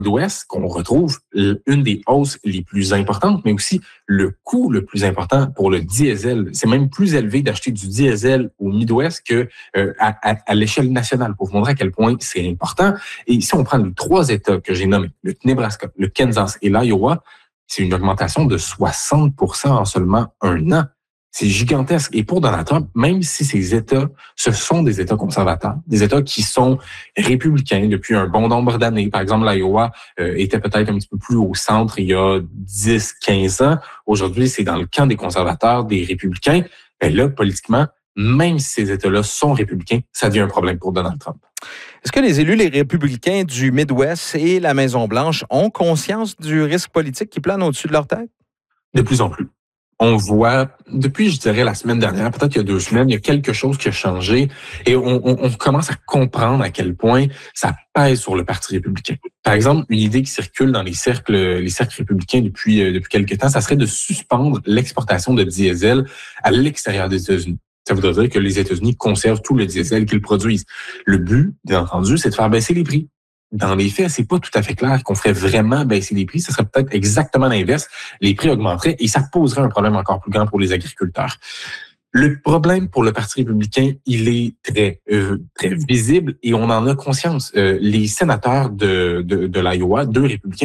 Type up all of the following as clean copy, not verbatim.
Midwest qu'on retrouve une des hausses les plus importantes, mais aussi le coût le plus important pour le diesel. C'est même plus élevé d'acheter du diesel au Midwest que à l'échelle nationale, pour vous montrer à quel point c'est important. Et si on prend les 3 États que j'ai nommés, le Nebraska, le Kansas et l'Iowa, c'est une augmentation de 60% en seulement un an. C'est gigantesque. Et pour Donald Trump, même si ces États, ce sont des États conservateurs, des États qui sont républicains depuis un bon nombre d'années. Par exemple, l'Iowa était peut-être un petit peu plus au centre il y a 10-15 ans. Aujourd'hui, c'est dans le camp des conservateurs, des républicains. Et là, politiquement, même si ces États-là sont républicains, ça devient un problème pour Donald Trump. Est-ce que les élus, les républicains du Midwest et la Maison-Blanche ont conscience du risque politique qui plane au-dessus de leur tête? De plus en plus. On voit, depuis, je dirais, la semaine dernière, peut-être il y a 2 semaines, il y a quelque chose qui a changé et on commence à comprendre à quel point ça pèse sur le Parti républicain. Par exemple, une idée qui circule dans les cercles républicains depuis quelque temps, ça serait de suspendre l'exportation de diesel à l'extérieur des États-Unis. Ça voudrait dire que les États-Unis conservent tout le diesel qu'ils produisent. Le but, bien entendu, c'est de faire baisser les prix. Dans les faits, c'est pas tout à fait clair qu'on ferait vraiment baisser les prix. Ça serait peut-être exactement l'inverse. Les prix augmenteraient et ça poserait un problème encore plus grand pour les agriculteurs. Le problème pour le Parti républicain, il est très visible et on en a conscience. Les sénateurs de l'Iowa, 2 républicains,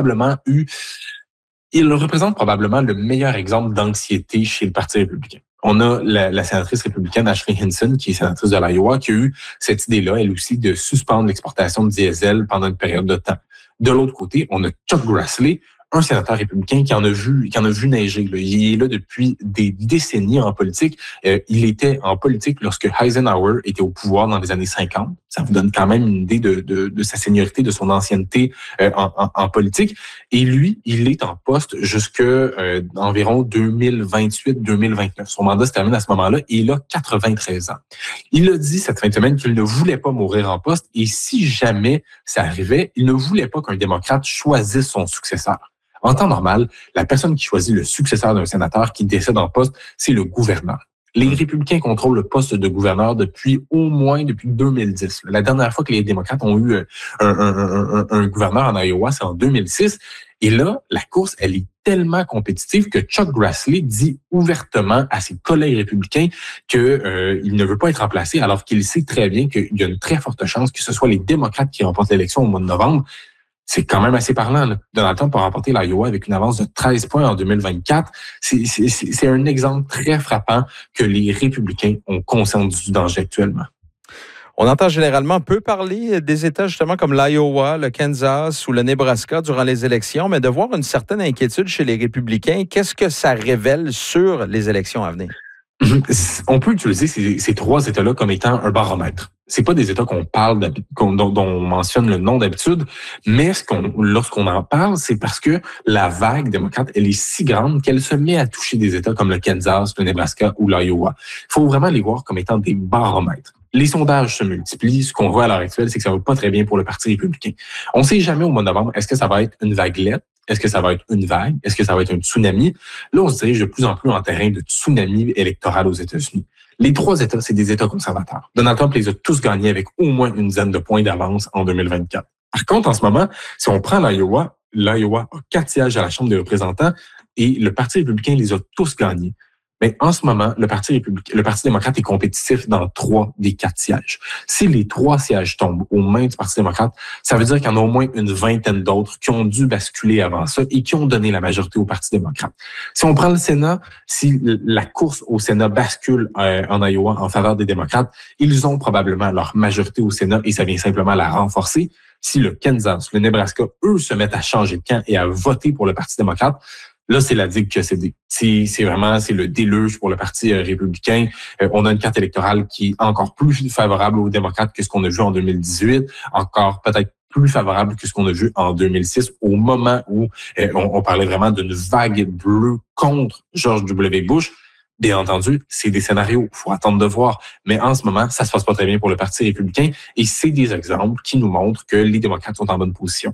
ils représentent probablement le meilleur exemple d'anxiété chez le Parti républicain. On a la sénatrice républicaine Ashley Hinson, qui est sénatrice de l'Iowa, qui a eu cette idée-là, elle aussi, de suspendre l'exportation de diesel pendant une période de temps. De l'autre côté, on a Chuck Grassley, un sénateur républicain qui en a vu neiger. Là. Il est là depuis des décennies en politique. Il était en politique lorsque Eisenhower était au pouvoir dans les années 50. Ça vous donne quand même une idée de sa seniorité, de son ancienneté en politique. Et lui, il est en poste jusqu'à environ 2028-2029. Son mandat se termine à ce moment-là et il a 93 ans. Il a dit cette fin de semaine qu'il ne voulait pas mourir en poste et si jamais ça arrivait, il ne voulait pas qu'un démocrate choisisse son successeur. En temps normal, la personne qui choisit le successeur d'un sénateur qui décède en poste, c'est le gouverneur. Les républicains contrôlent le poste de gouverneur depuis 2010. La dernière fois que les démocrates ont eu un gouverneur en Iowa, c'est en 2006. Et là, la course, elle est tellement compétitive que Chuck Grassley dit ouvertement à ses collègues républicains qu'il ne veut pas être remplacé, alors qu'il sait très bien qu'il y a une très forte chance que ce soit les démocrates qui remportent l'élection au mois de novembre. C'est quand même assez parlant. Là. Donald Trump a remporté l'Iowa avec une avance de 13 points en 2024. C'est un exemple très frappant que les républicains ont conscience du danger actuellement. On entend généralement peu parler des États justement comme l'Iowa, le Kansas ou le Nebraska durant les élections, mais de voir une certaine inquiétude chez les républicains, qu'est-ce que ça révèle sur les élections à venir? On peut utiliser ces 3 États-là comme étant un baromètre. C'est pas des États qu'on parle dont on mentionne le nom d'habitude, mais lorsqu'on en parle, c'est parce que la vague démocrate, elle est si grande qu'elle se met à toucher des États comme le Kansas, le Nebraska ou l'Iowa. Il faut vraiment les voir comme étant des baromètres. Les sondages se multiplient. Ce qu'on voit à l'heure actuelle, c'est que ça va pas très bien pour le Parti républicain. On sait jamais au mois de novembre, est-ce que ça va être une vaguelette? Est-ce que ça va être une vague? Est-ce que ça va être un tsunami? Là, on se dirige de plus en plus en terrain de tsunami électoral aux États-Unis. Les 3 États, c'est des États conservateurs. Donald Trump les a tous gagnés avec au moins une dizaine de points d'avance en 2024. Par contre, en ce moment, si on prend l'Iowa a 4 sièges à la Chambre des représentants et le Parti républicain les a tous gagnés. Mais en ce moment, le Parti démocrate est compétitif dans 3 des 4 sièges. Si les 3 sièges tombent aux mains du Parti démocrate, ça veut dire qu'il y en a au moins une vingtaine d'autres qui ont dû basculer avant ça et qui ont donné la majorité au Parti démocrate. Si on prend le Sénat, si la course au Sénat bascule en Iowa en faveur des démocrates, ils ont probablement leur majorité au Sénat et ça vient simplement la renforcer. Si le Kansas, le Nebraska, eux, se mettent à changer de camp et à voter pour le Parti démocrate, là, c'est la digue qui a cédé. C'est le déluge pour le Parti républicain. On a une carte électorale qui est encore plus favorable aux démocrates que ce qu'on a vu en 2018, encore peut-être plus favorable que ce qu'on a vu en 2006, au moment où on parlait vraiment d'une vague bleue contre George W. Bush. Bien entendu, c'est des scénarios, il faut attendre de voir. Mais en ce moment, ça se passe pas très bien pour le Parti républicain et c'est des exemples qui nous montrent que les démocrates sont en bonne position.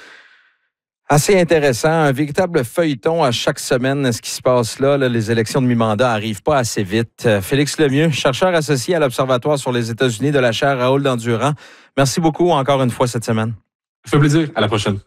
Assez intéressant, un véritable feuilleton à chaque semaine, ce qui se passe là. Les élections de mi-mandat n'arrivent pas assez vite. Félix Lemieux, chercheur associé à l'Observatoire sur les États-Unis de la chaire Raoul Dandurand. Merci beaucoup encore une fois cette semaine. Ça fait plaisir. À la prochaine.